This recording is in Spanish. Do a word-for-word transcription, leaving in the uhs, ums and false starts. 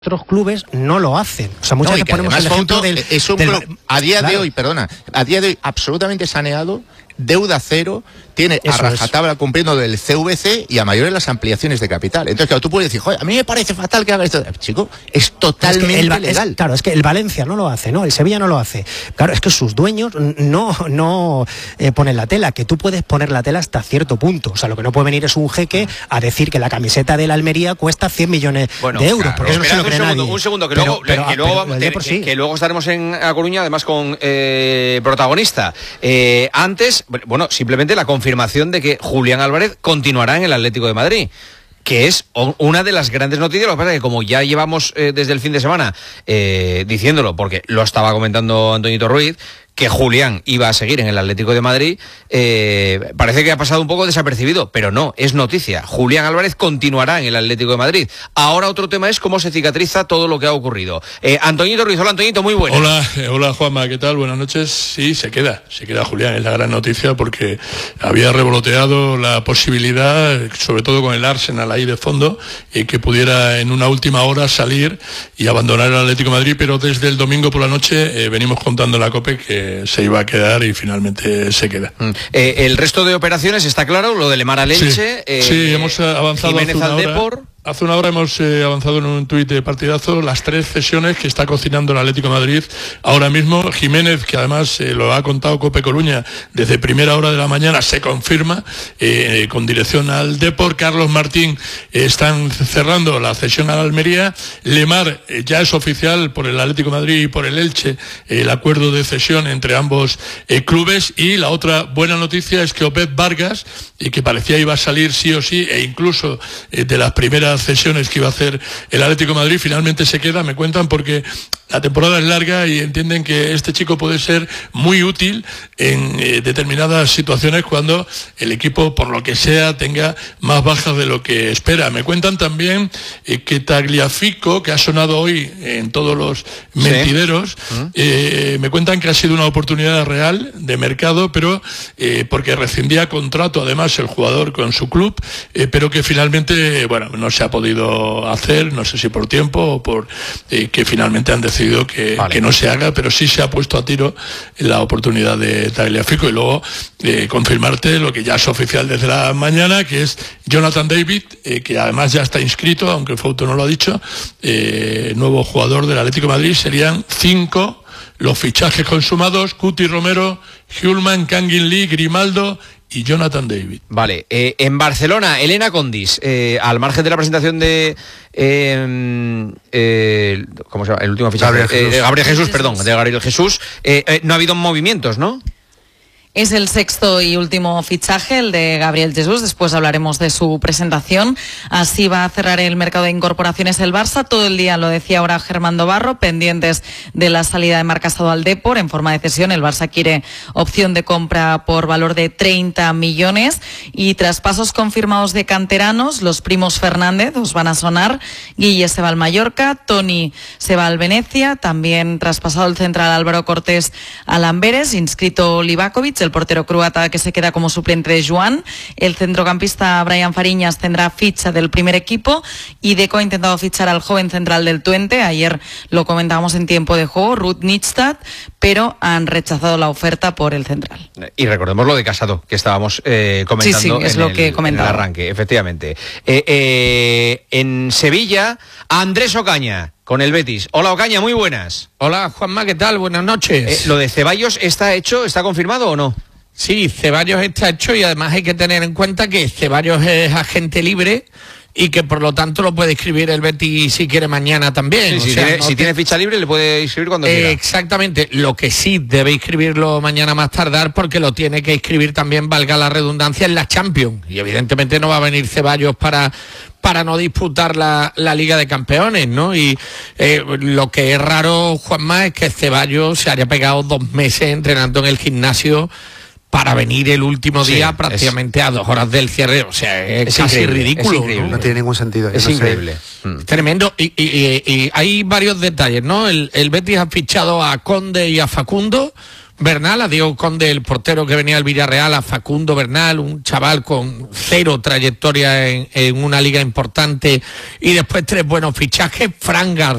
otros clubes no lo hacen. O sea, muchas no, veces ponemos el ejemplo Fondo del... Es un del, club, a día claro. de hoy, perdona, a día de hoy absolutamente saneado, deuda cero, tiene Eso a rajatabla es. cumpliendo del C V C y a mayores las ampliaciones de capital. Entonces, claro, tú puedes decir, joder, a mí me parece fatal que haga esto. Chico, es totalmente es que el, legal. Es, claro, es que el Valencia no lo hace, ¿no? El Sevilla no lo hace. Claro, es que sus dueños no, no eh, ponen la tela, que tú puedes poner la tela hasta cierto punto. O sea, lo que no puede venir es un jeque a decir que la camiseta de la Almería cuesta cien millones bueno, de euros, claro, porque eso no se lo cree un segundo, nadie. Un segundo, que pero, luego, pero, que, luego, pero, te, por que, sí. que luego estaremos en A Coruña, además con eh, protagonista. Eh, antes, bueno, simplemente la confirmación de que Julián Álvarez continuará en el Atlético de Madrid, que es una de las grandes noticias. Lo que pasa es que como ya llevamos eh, desde el fin de semana eh, diciéndolo, porque lo estaba comentando Antoñito Ruiz, que Julián iba a seguir en el Atlético de Madrid, eh, parece que ha pasado un poco desapercibido, pero no, es noticia. Julián Álvarez continuará en el Atlético de Madrid. Ahora otro tema es cómo se cicatriza todo lo que ha ocurrido. Eh, Antoñito Ruiz, hola Antoñito, muy buenas. Hola, eh, hola Juanma, ¿qué tal? Buenas noches. Sí, se queda, se queda Julián, es la gran noticia porque había revoloteado la posibilidad, sobre todo con el Arsenal ahí de fondo, eh, que pudiera en una última hora salir y abandonar el Atlético de Madrid, pero desde el domingo por la noche eh, venimos contando en la COPE que se iba a quedar y finalmente se queda. Mm. Eh, el resto de operaciones está claro, lo de Lemar al Elche, sí, eh, sí, hemos avanzado Jiménez hace una al hora. Depor. Hace una hora hemos eh, avanzado en un tuit de partidazo las tres cesiones que está cocinando el Atlético de Madrid ahora mismo. Jiménez, que además eh, lo ha contado Cope Coruña desde primera hora de la mañana, se confirma eh, con dirección al Depor. Carlos Martín eh, están cerrando la cesión a la Almería. Lemar eh, ya es oficial por el Atlético de Madrid y por el Elche eh, el acuerdo de cesión entre ambos eh, clubes. Y la otra buena noticia es que Opet Vargas, eh, que parecía iba a salir sí o sí, e incluso eh, de las primeras cesiones que iba a hacer el Atlético de Madrid, finalmente se queda, me cuentan, porque la temporada es larga y entienden que este chico puede ser muy útil en eh, determinadas situaciones cuando el equipo, por lo que sea, tenga más bajas de lo que espera. Me cuentan también eh, que Tagliafico, que ha sonado hoy en todos los mentideros, sí. eh, me cuentan que ha sido una oportunidad real de mercado, pero eh, porque rescindía contrato además el jugador con su club, eh, pero que finalmente, bueno, no se ha podido hacer, no sé si por tiempo o por eh, que finalmente han decidido que, vale. que no se haga, pero sí se ha puesto a tiro la oportunidad de Tagliafico. Y luego eh, confirmarte lo que ya es oficial desde la mañana, que es Jonathan David, eh, que además ya está inscrito, aunque Fouto no lo ha dicho, eh, nuevo jugador del Atlético de Madrid. Serían cinco los fichajes consumados: Cuti Romero, Hjulman, Kangin Lee, Grimaldo y Jonathan David. Vale, eh, en Barcelona, Elena Condis, eh, al margen de la presentación de eh, eh, ¿cómo se llama? El último fichaje, Gabriel Jesús, eh, Gabriel Jesús, perdón, de Gabriel Jesús, eh, eh, no ha habido movimientos, ¿no? Es el sexto y último fichaje, el de Gabriel Jesús. Después hablaremos de su presentación. Así va a cerrar el mercado de incorporaciones el Barça. Todo el día, lo decía ahora Germán Barro, pendientes de la salida de Marc Casado al Depor en forma de cesión. El Barça quiere opción de compra por valor de treinta millones y traspasos confirmados de canteranos. Los primos Fernández os van a sonar. Guille se va al Mallorca, Toni se va al Venecia. También traspasado el central Álvaro Cortés al Amberes, inscrito Livakovic, el portero croata que se queda como suplente de Joan. El centrocampista Brian Fariñas tendrá ficha del primer equipo y Deco ha intentado fichar al joven central del Twente. Ayer lo comentábamos en tiempo de juego, Ruud Nijstad, pero han rechazado la oferta por el central. Y recordemos lo de Casado, que estábamos eh, comentando sí, sí, es en, lo el, que en el arranque, efectivamente. Eh, eh, en Sevilla, Andrés Ocaña, con el Betis. Hola Ocaña, muy buenas. Hola Juanma, ¿qué tal? Buenas noches. Eh, ¿Lo de Ceballos está hecho, está confirmado o no? Sí, Ceballos está hecho y además hay que tener en cuenta que Ceballos es agente libre y que por lo tanto lo puede inscribir el Betis si quiere mañana también. Sí, si o sea, tiene, no si te... tiene ficha libre le puede inscribir cuando eh, quiera. Exactamente, lo que sí debe inscribirlo mañana más tardar porque lo tiene que inscribir también, valga la redundancia, en la Champions. Y evidentemente no va a venir Ceballos para... para no disputar la, la Liga de Campeones, ¿no? Y eh, lo que es raro, Juanma, es que Ceballos se haya pegado dos meses entrenando en el gimnasio para venir el último día sí, prácticamente es, a dos horas del cierre. O sea, es, es casi ridículo. Es increíble. ¿no? no tiene ningún sentido. Es no increíble. Mm. Tremendo. Y, y, y, y hay varios detalles, ¿no? El, el Betis ha fichado a Conde y a Facundo Bernal, a Diego Conde, el portero que venía al Villarreal, a Facundo Bernal, un chaval con cero trayectoria en, en una liga importante, y después tres buenos fichajes. Fran Gar